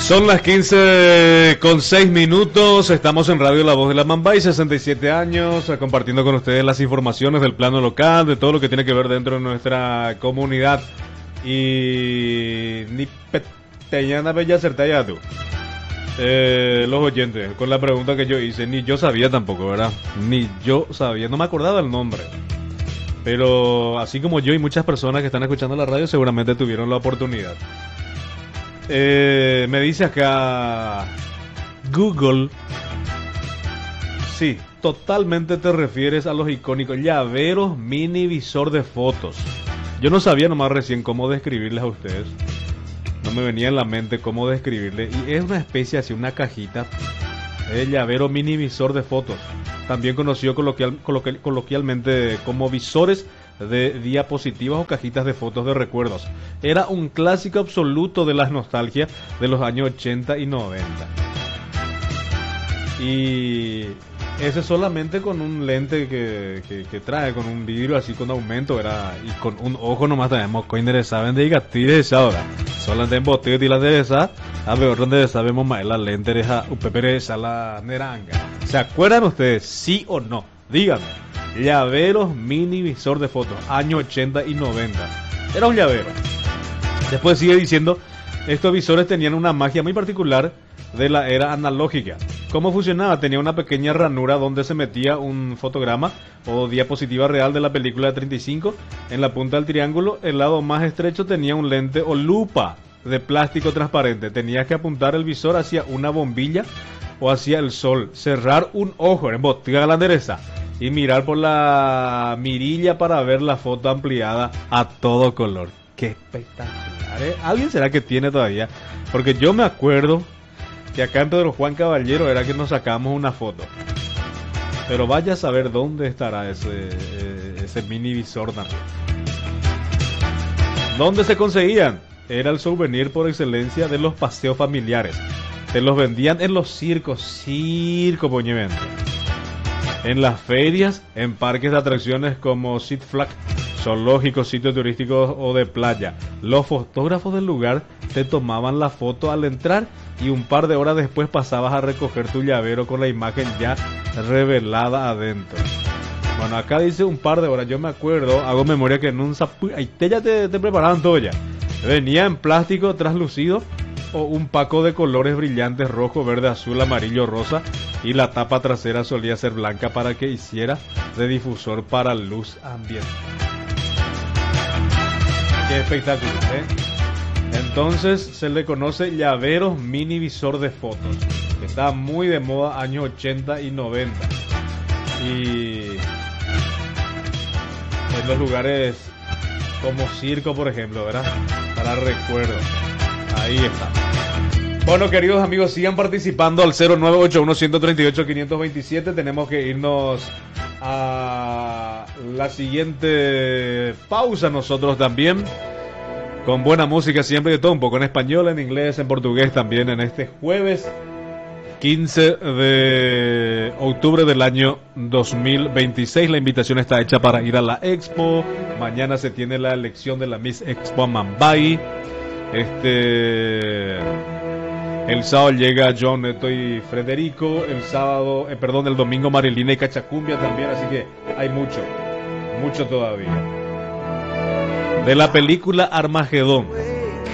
Son las 15:06. Estamos en Radio La Voz de la Mambay, 67 años, compartiendo con ustedes las informaciones del plano local, de todo lo que tiene que ver dentro de nuestra comunidad. Y ni peteñana bella acertaya tú. Los oyentes, con la pregunta que yo hice, ni yo sabía tampoco, ¿verdad? Ni yo sabía, no me acordaba el nombre. Pero así como yo y muchas personas que están escuchando la radio seguramente tuvieron la oportunidad. Me dice acá Google. Sí, totalmente te refieres a los icónicos llaveros mini visor de fotos. Yo no sabía nomás recién cómo describirles a ustedes. No me venía en la mente cómo describirles. Y es una especie así, una cajita de llavero mini visor de fotos. También conocido coloquialmente como visores de diapositivas o cajitas de fotos de recuerdos. Era un clásico absoluto de la nostalgia de los años 80 y 90. Y ese solamente con un lente que trae, con un vidrio así con aumento, era, y con un ojo nomás tenemos que interesaban de gatires ahora. Solamente en boteo y la dereza, a ver donde sabemos más la lente de esa la neranga. ¿Se acuerdan ustedes, sí o no? Díganme. Llaveros mini visor de fotos, años 80 y 90. Era un llavero. Después sigue diciendo, estos visores tenían una magia muy particular de la era analógica. ¿Cómo funcionaba? Tenía una pequeña ranura donde se metía un fotograma o diapositiva real de la película de 35. En la punta del triángulo, el lado más estrecho tenía un lente o lupa de plástico transparente. Tenías que apuntar el visor hacia una bombilla o hacia el sol, cerrar un ojo en botiga la endereza y mirar por la mirilla para ver la foto ampliada a todo color. ¡Qué espectacular! ¿Alguien será que tiene todavía? Porque yo me acuerdo que acá en Pedro Juan Caballero era que nos sacamos una foto. Pero vaya a saber dónde estará ese mini visor también. ¿Dónde se conseguían? Era el souvenir por excelencia de los paseos familiares. Te los vendían en los circo Poñevento. En las ferias, en parques de atracciones como Six Flags, zoológicos, sitios turísticos o de playa. Los fotógrafos del lugar te tomaban la foto al entrar y un par de horas después pasabas a recoger tu llavero con la imagen ya revelada adentro. Bueno, acá dice un par de horas. Yo me acuerdo, hago memoria que en un ahí ya te preparaban todo ya. Venía en plástico translúcido o un paco de colores brillantes: rojo, verde, azul, amarillo, rosa, y la tapa trasera solía ser blanca para que hiciera de difusor para luz ambiental. Qué espectáculo, ¿eh? Entonces se le conoce llaveros mini visor de fotos. Está muy de moda años 80 y 90. Y en los lugares como circo, por ejemplo, ¿verdad? Para recuerdo. Ahí está. Bueno, queridos amigos, sigan participando al 0981-138-527. Tenemos que irnos a la siguiente pausa nosotros también, con buena música siempre, de todo un poco, en español, en inglés, en portugués también, en este jueves 15 de octubre del año 2026. La invitación está hecha para ir a la Expo. Mañana se tiene la elección de la Miss Expo Mambay. El sábado llega John, Neto y Federico. El domingo Marilina y Cachacumbia también. Así que hay mucho todavía. De la película Armagedón.